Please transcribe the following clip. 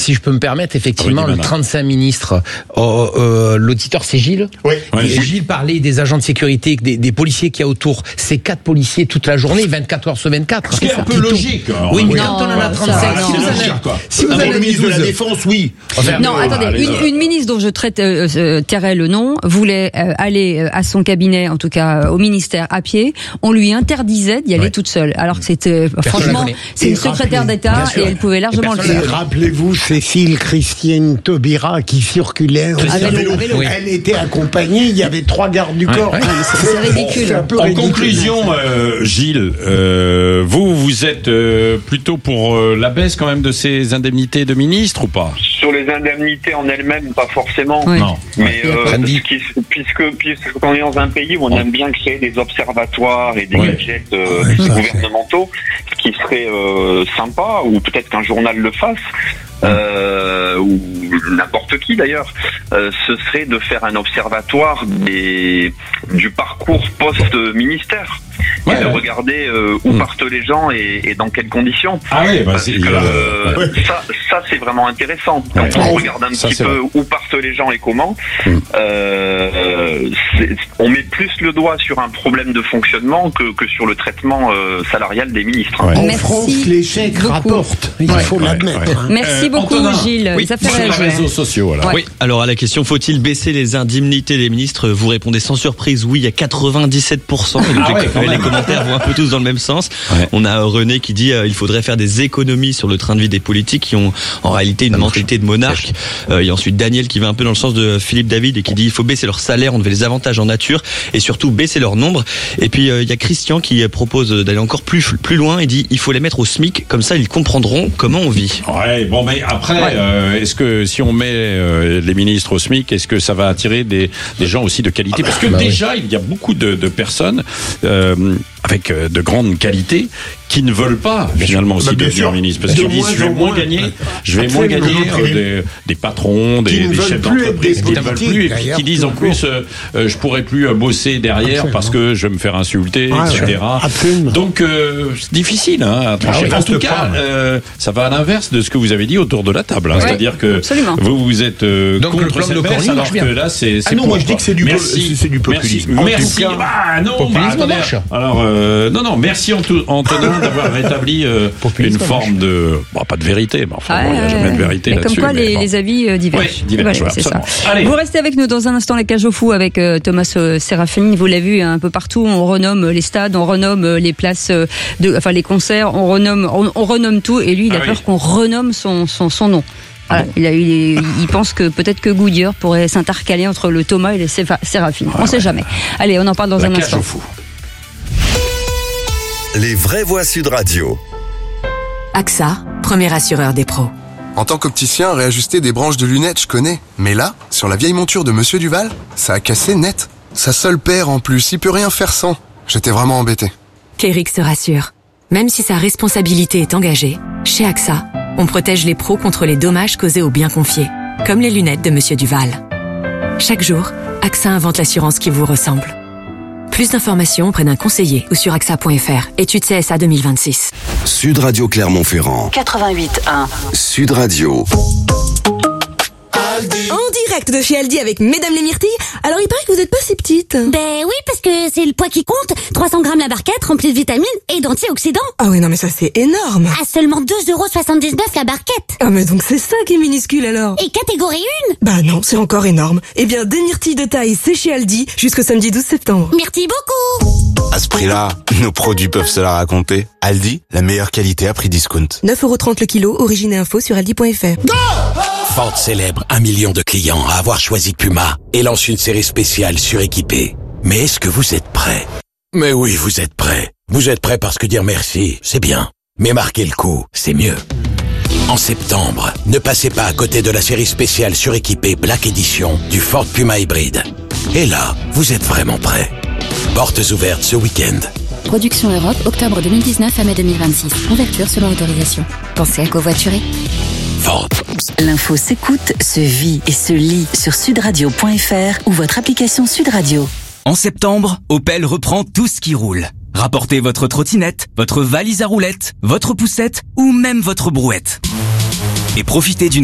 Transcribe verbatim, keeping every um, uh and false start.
si je peux me permettre, effectivement, oui, le trente-cinq ministres, euh, euh, l'auditeur c'est Gilles. Oui. Et Gilles. Gilles parlait des agents de sécurité, des, des policiers qu'il y a autour. C'est quatre policiers toute la journée, vingt-quatre heures sur vingt-quatre. Ce qui est un peu logique. Oui, mais non, quand on en a trente-cinq, ça, si non, vous en avez, si vous en avez le ministre de la douze. Défense, oui. Enfin, non, euh, attendez, allez, une, une ministre dont je traite, euh, euh, tairai le nom, voulait euh, aller euh, à son cabinet, en tout cas euh, au ministère, à pied. On lui interdisait d'y aller Ouais. toute seule. Alors que c'était, franchement, la c'est Et une secrétaire rappelez, d'État bien et sûr. elle pouvait largement le personne faire. Et rappelez-vous Cécile Christiane Taubira qui circulait À vélo, à vélo. Oui. Elle était accompagnée, il y avait trois gardes du corps. ouais. C'est ridicule. C'est un peu En ridicule. conclusion, euh, Gilles, euh, vous, vous êtes euh, plutôt pour euh, la baisse quand même de ces indemnités de ministre ou pas? Sur les indemnités en elles-mêmes, pas forcément. Oui. Non. Mais euh, Randy. ce qui- puisque puisqu'on est dans un pays où on Ouais. aime bien créer des observatoires et des Ouais. gadgets euh, Ouais, ça, gouvernementaux, ce qui serait euh, sympa, ou peut-être qu'un journal le fasse, euh, ou n'importe qui d'ailleurs, euh, ce serait de faire un observatoire des, du parcours post-ministère. Ouais, et de ouais. regarder euh, où Mm. partent les gens et, et dans quelles conditions. Ah oui, bah Parce c'est... que, euh, euh, ça, ça c'est vraiment intéressant. Quand Ouais. on regarde un Ça, petit c'est peu vrai. où partent les gens et comment, Mm. euh, c'est- on met plus le doigt sur un problème de fonctionnement que, que sur le traitement euh, salarial des ministres. Ouais. En Merci France, les chèques beaucoup. rapportent. Il Ouais, faut ouais, l'admettre. ouais. hein. Merci Euh, beaucoup, Antonin. Gilles. Oui, Ça fait sur les réagir. réseaux sociaux, alors. Ouais. Oui, alors à la question faut-il baisser les indemnités des ministres, vous répondez sans surprise oui à quatre-vingt-dix-sept pour cent. Et donc Ah ouais, les, quand les même. commentaires vont un peu tous dans le même sens. Ouais. On a euh, René qui dit euh, il faudrait faire des économies sur le train de vie des politiques qui ont en réalité une mentalité de monarque. Euh, et ensuite Daniel qui va un peu dans le sens de Philippe David et qui dit il faut baisser leur salaire, on devait les avantages en nature et surtout baisser leur nombre. Et puis euh, il y a Christian qui euh, propose d'aller encore plus plus loin et dit il faut les mettre au SMIC, comme ça ils comprendront comment on vit. Ouais, bon, mais après, Ouais. euh, est-ce que si on met euh, les ministres au SMIC, est-ce que ça va attirer des, des gens aussi de qualité? Parce que bah déjà, il y a beaucoup de, de personnes euh, avec euh, de grandes qualités qui ne veulent pas finalement aussi Bah, bien devenir sûr. ministre parce De qu'ils disent moins je vais en moins moins. gagner, je vais moins Absolument. gagner euh, des, des patrons, Qui des, ne des veulent chefs plus être d'entreprise des qui ne veulent politiques, plus et puis d'ailleurs, qui disent en tout plus euh, euh, je pourrais plus euh, bosser derrière Absolument. parce que je vais me faire insulter, Ouais, et cetera. absolument. Donc euh, c'est difficile hein, à trancher. oui, En reste tout cas, pas. euh, ça va à l'inverse de ce que vous avez dit autour de la table. Hein. Ouais, C'est-à-dire que absolument. vous vous êtes euh, Donc, le contre plan cette de baisse, Corny alors marche bien. que là c'est c'est Ah non, pour, moi, je dis quoi. que c'est du po- Merci. c'est du populisme. En Merci. tout cas, Ah non, populisme bah, attendez. marche. Alors euh, non non, merci Anto- Antonin d'avoir rétabli euh, Populisme une forme de bon, pas de vérité, mais enfin bon, il n'y a Ouais, jamais de vérité mais là-dessus. comme quoi mais les, bon. les avis euh, divergent. Oui, divergent, Voilà, ouais, c'est ça. absolument. Allez. Vous restez avec nous dans un instant la cage au fou avec euh, Thomas euh, Séraphin. Vous l'avez vu un peu partout. On renomme les stades, on renomme euh, les places euh, de, enfin les concerts, on renomme, on, on renomme tout. Et lui, il a Ah peur oui. qu'on renomme son son, son nom. Voilà, il, a, il, est- il pense que peut-être que Goodyear pourrait s'intercaler entre le Thomas et les Séfa- Séraphin. On ne sait jamais. Allez, on en parle dans La un cage instant. au fou. Les vraies voix Sud Radio. A X A, premier assureur des pros. En tant qu'opticien, réajuster des branches de lunettes, je connais. Mais là, sur la vieille monture de Monsieur Duval, ça a cassé net. Sa seule paire en plus, il peut rien faire sans. J'étais vraiment embêté. Kéric se rassure. Même si sa responsabilité est engagée, chez A X A, on protège les pros contre les dommages causés aux biens confiés, comme les lunettes de Monsieur Duval. Chaque jour, A X A invente l'assurance qui vous ressemble. Plus d'informations auprès d'un conseiller ou sur A X A point F R. Étude C S A deux mille vingt-six. Sud Radio Clermont-Ferrand. quatre-vingt-huit un. Sud Radio. En direct de chez Aldi avec Mesdames les Myrtilles. Alors il paraît que vous n'êtes pas si petite. Ben oui, parce que c'est le poids qui compte. trois cents grammes la barquette, remplie de vitamines et d'antioxydants. Ah oui, non mais ça c'est énorme. À seulement deux euros soixante-dix-neuf la barquette. Ah mais donc c'est ça qui est minuscule alors. Et catégorie un. Bah non, c'est encore énorme. Eh bien, des myrtilles de taille, c'est chez Aldi jusqu'au samedi douze septembre. Merci beaucoup. À ce prix-là, nos produits peuvent se la raconter. Aldi, la meilleure qualité à prix discount. neuf euros trente le kilo, origine et info sur aldi point F R. Ford célèbre un million de clients à avoir choisi Puma et lance une série spéciale suréquipée. Mais est-ce que vous êtes prêts? Mais oui, vous êtes prêts. Vous êtes prêts parce que dire merci, c'est bien. Mais marquer le coup, c'est mieux. En septembre, ne passez pas à côté de la série spéciale suréquipée Black Edition du Ford Puma hybride. Et là, vous êtes vraiment prêts. Portes ouvertes ce week-end. Production Europe, octobre deux mille dix-neuf à mai deux mille vingt-six. Ouverture selon autorisation. Pensez à covoiturer. Ford. L'info s'écoute, se vit et se lit sur sudradio point F R ou votre application Sud Radio. En septembre, Opel reprend tout ce qui roule. Rapportez votre trottinette, votre valise à roulettes, votre poussette ou même votre brouette. Et profitez d'une